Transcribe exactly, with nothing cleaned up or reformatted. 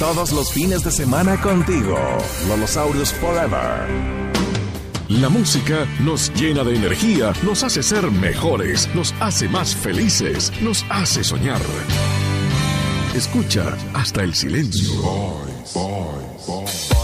Todos los fines de semana contigo. Lolosaurus Forever. La música nos llena de energía, nos hace ser mejores, nos hace más felices, nos hace soñar. Escucha hasta el silencio. Boys, boys, boys.